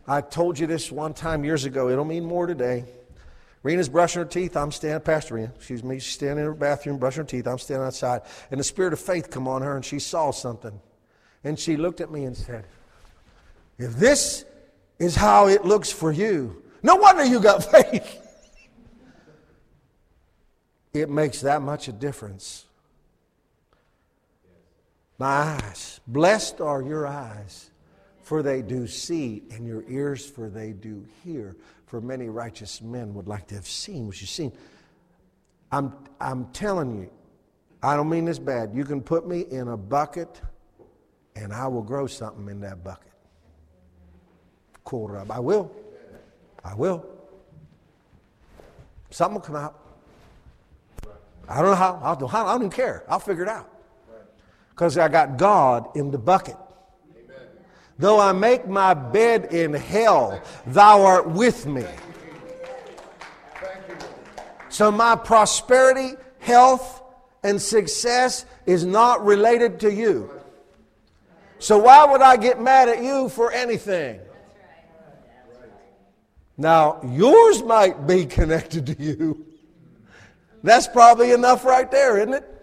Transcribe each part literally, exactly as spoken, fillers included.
I told you this one time years ago. It'll mean more today. Rena's brushing her teeth. I'm standing, Pastor Rena, excuse me, she's standing in her bathroom brushing her teeth. I'm standing outside. And the spirit of faith come on her and she saw something. And she looked at me and said, if this is how it looks for you, no wonder you got faith. It makes that much a difference. My eyes, blessed are your eyes, for they do see, and your ears, for they do hear. For many righteous men would like to have seen what you've seen. I'm, I'm telling you, I don't mean this bad. You can put me in a bucket, and I will grow something in that bucket. Quarter up. I will. I will. Something will come out. I don't know how. I'll do, I don't even care. I'll figure it out. Because I got God in the bucket. Amen. Though I make my bed in hell, thou art with me. So my prosperity, health, and success is not related to you. So why would I get mad at you for anything? Now, yours might be connected to you. That's probably enough right there, isn't it?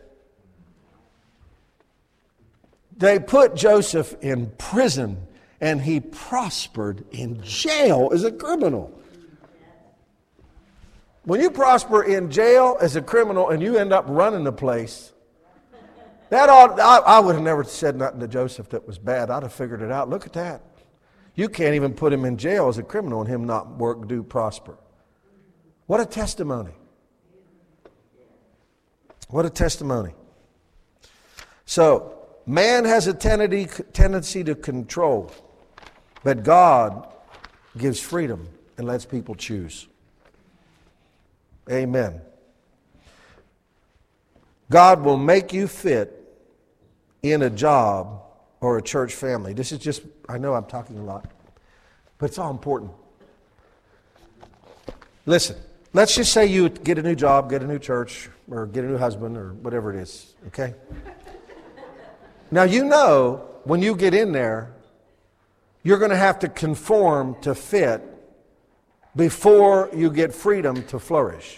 They put Joseph in prison, and he prospered in jail as a criminal. When you prosper in jail as a criminal and you end up running the place, that ought, I, I would have never said nothing to Joseph that was bad. I'd have figured it out. Look at that. You can't even put him in jail as a criminal and him not work, do, prosper. What a testimony. What a testimony. So, man has a tendency to control, but God gives freedom and lets people choose. Amen. God will make you fit in a job or a church family. This is just, I know I'm talking a lot, but it's all important. Listen, let's just say you get a new job, get a new church, or get a new husband, or whatever it is, okay? Now, you know, when you get in there, you're going to have to conform to fit before you get freedom to flourish.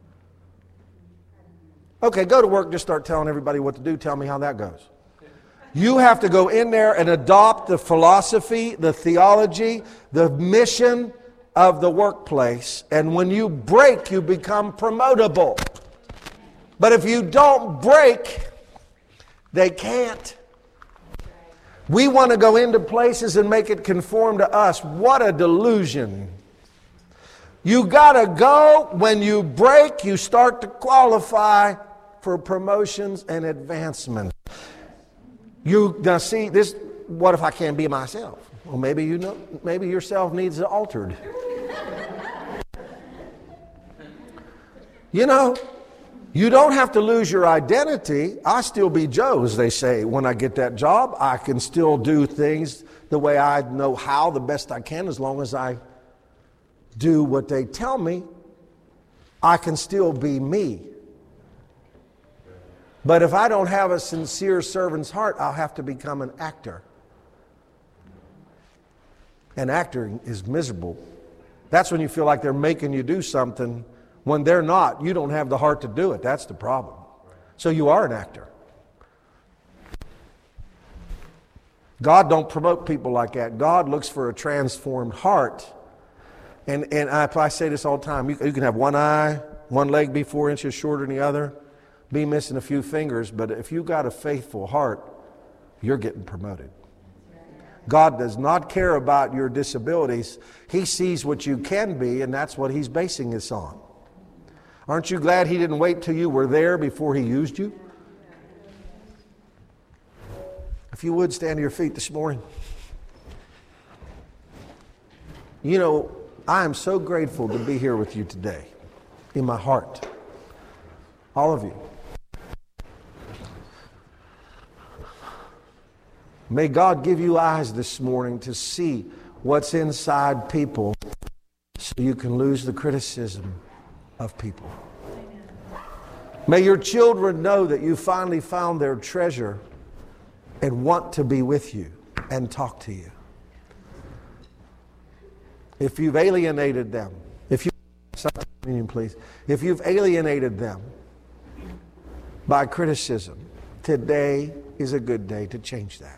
Okay, go to work, just start telling everybody what to do. Tell me how that goes. You have to go in there and adopt the philosophy, the theology, the mission of the workplace. And when you break, you become promotable. But if you don't break, they can't. We want to go into places and make it conform to us. What a delusion. You got to go. When you break, you start to qualify for promotions and advancement. You now see this. What if I can't be myself? Well, maybe you know. Maybe yourself needs altered. You know, you don't have to lose your identity. I still be Joe, as they say. When I get that job, I can still do things the way I know how, the best I can, as long as I do what they tell me. I can still be me. But if I don't have a sincere servant's heart, I'll have to become an actor. And acting is miserable. That's when you feel like they're making you do something when they're not. You don't have the heart to do it. That's the problem. So you are an actor. God don't promote people like that. God looks for a transformed heart. And and I, I say this all the time. You, you can have one eye, one leg be four inches shorter than the other, be missing a few fingers, but if you got a faithful heart, you're getting promoted. God does not care about your disabilities. He sees what you can be, and that's what He's basing this on. Aren't you glad He didn't wait till you were there before He used you? If you would, stand to your feet this morning. You know, I am so grateful to be here with you today, in my heart. All of you. May God give you eyes this morning to see what's inside people so you can lose the criticism of people. May your children know that you finally found their treasure and want to be with you and talk to you. if you've alienated them, if you, please, if you've alienated them by criticism, today is a good day to change that.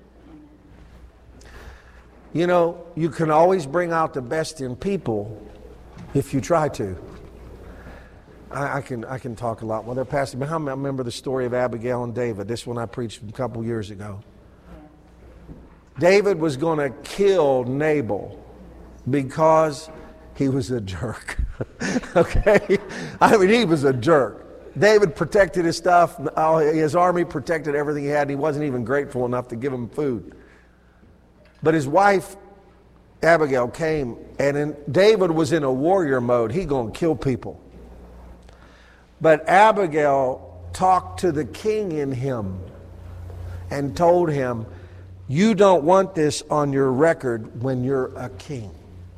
You know, you can always bring out the best in people if you try to. I, I can I can talk a lot. Well, they're passing. But I remember the story of Abigail and David. This one I preached a couple years ago. David was going to kill Nabal because he was a jerk. Okay? I mean, he was a jerk. David protected his stuff. His army protected everything he had. And he wasn't even grateful enough to give him food. But his wife, Abigail, came, and in, David was in a warrior mode. He going to kill people. But Abigail talked to the king in him and told him, you don't want this on your record when you're a king.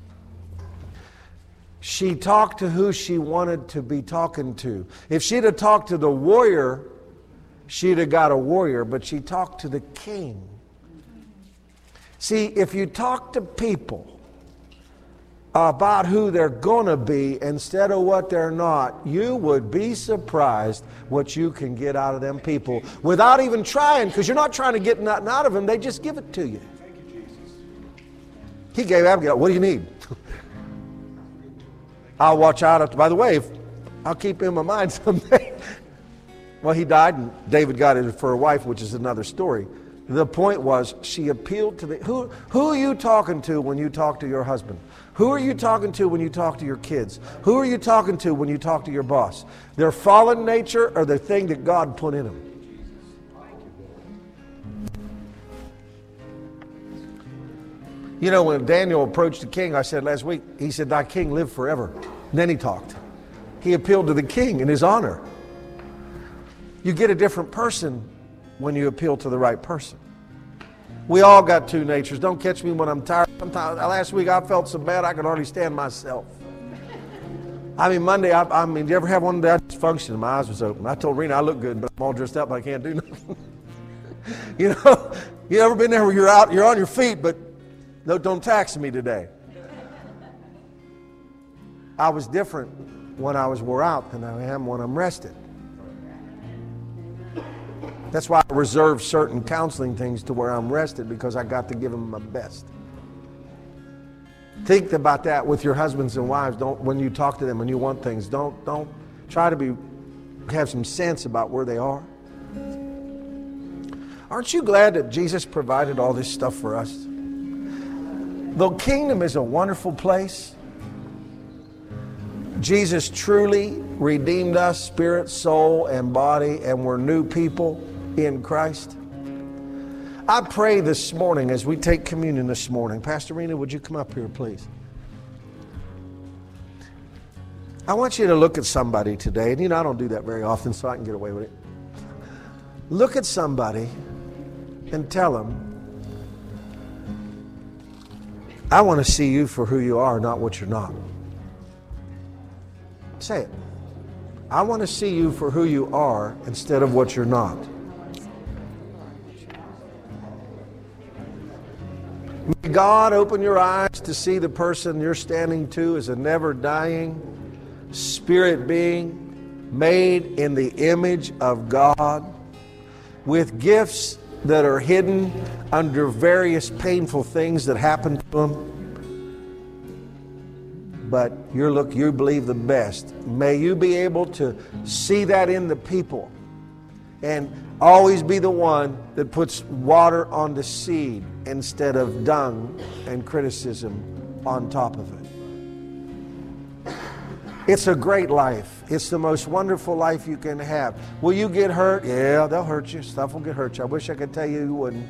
She talked to who she wanted to be talking to. If she'd have talked to the warrior, she'd have got a warrior, but she talked to the king. See, if you talk to people about who they're going to be instead of what they're not, you would be surprised what you can get out of them people without even trying, because you're not trying to get nothing out of them. They just give it to you. He gave Abigail, what do you need? I'll watch out. By the way, if, I'll keep him in mind someday. Well, he died, and David got it for a wife, which is another story. The point was, she appealed to the... Who, who are you talking to when you talk to your husband? Who are you talking to when you talk to your kids? Who are you talking to when you talk to your boss? Their fallen nature or the thing that God put in them? You know, when Daniel approached the king, I said last week, he said, thy king live forever. And then he talked. He appealed to the king in his honor. You get a different person when you appeal to the right person. We all got two natures. Don't catch me when I'm tired. Sometimes, last week I felt so bad I could hardly stand myself. I mean, Monday, I, I mean, do you ever have one day I just functioned and my eyes was open? I told Rena I look good, but I'm all dressed up, I can't do nothing. You know, you ever been there where you're out, you're on your feet, but no, don't tax me today. I was different when I was wore out than I am when I'm rested. That's why I reserve certain counseling things to where I'm rested, because I got to give them my best. Think about that with your husbands and wives. Don't, when you talk to them and you want things, don't don't try to be have some sense about where they are. Aren't you glad that Jesus provided all this stuff for us? The kingdom is a wonderful place. Jesus truly redeemed us, spirit, soul, and body, and we're new people in Christ. I pray this morning as we take communion this morning. Pastor Rena, would you come up here, please? I want you to look at somebody today, and you know I don't do that very often, so I can get away with it. Look at somebody and tell them, I want to see you for who you are, not what you're not. Say it. I want to see you for who you are instead of what you're not. May God open your eyes to see the person you're standing to as a never-dying spirit being made in the image of God, with gifts that are hidden under various painful things that happen to them. But you look, you believe the best. May you be able to see that in the people and always be the one that puts water on the seed instead of dung and criticism on top of it. It's a great life. It's the most wonderful life you can have. Will you get hurt? Yeah, they'll hurt you. Stuff will get hurt you. I wish I could tell you you wouldn't.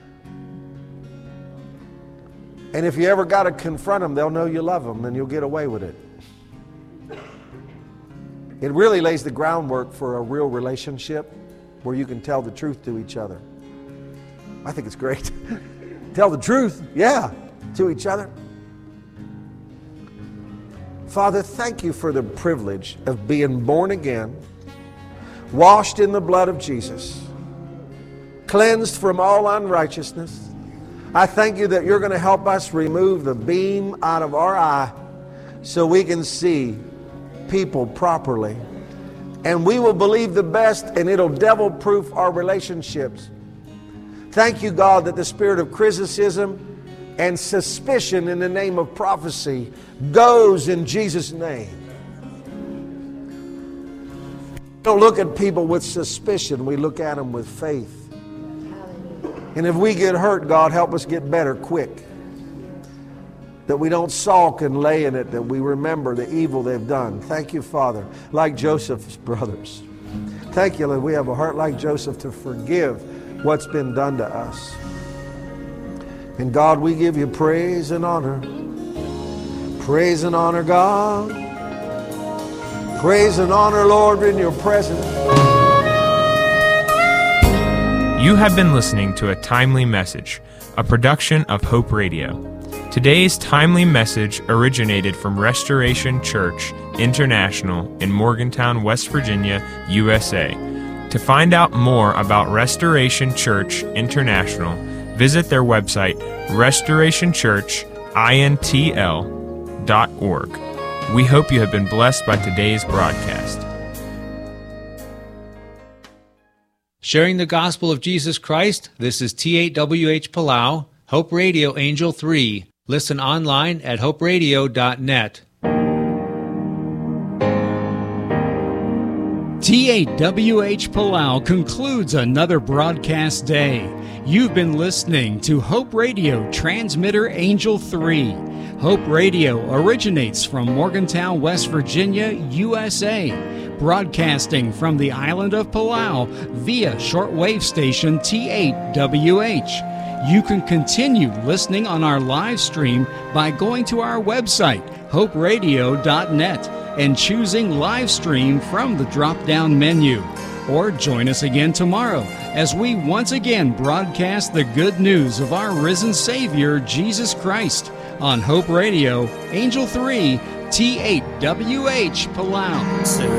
And if you ever got to confront them, they'll know you love them and you'll get away with it. It really lays the groundwork for a real relationship where you can tell the truth to each other. I think it's great. Tell the truth, yeah, to each other. Father, thank you for the privilege of being born again, washed in the blood of Jesus, cleansed from all unrighteousness, I thank you that you're going to help us remove the beam out of our eye so we can see people properly. And we will believe the best, and it'll devil-proof our relationships. Thank you, God, that the spirit of criticism and suspicion in the name of prophecy goes in Jesus' name. We don't look at people with suspicion. We look at them with faith. And if we get hurt, God, help us get better quick. That we don't sulk and lay in it, that we remember the evil they've done. Thank you, Father, like Joseph's brothers. Thank you that we have a heart like Joseph to forgive what's been done to us. And God, we give you praise and honor. Praise and honor, God. Praise and honor, Lord, in your presence. You have been listening to a timely message, a production of Hope Radio. Today's timely message originated from Restoration Church International in Morgantown, West Virginia, U S A. To find out more about Restoration Church International, visit their website, restoration church intl dot org. We hope you have been blessed by today's broadcast. Sharing the gospel of Jesus Christ, this is T eight W H Palau, Hope Radio Angel three. Listen online at hope radio dot net. T eight W H Palau concludes another broadcast day. You've been listening to Hope Radio Transmitter Angel three. Hope Radio originates from Morgantown, West Virginia, U S A, broadcasting from the island of Palau via shortwave station T eight W H. You can continue listening on our live stream by going to our website, hope radio dot net, and choosing live stream from the drop-down menu. Or join us again tomorrow as we once again broadcast the good news of our risen Savior, Jesus Christ, on Hope Radio, Angel three, T eight W H Palau.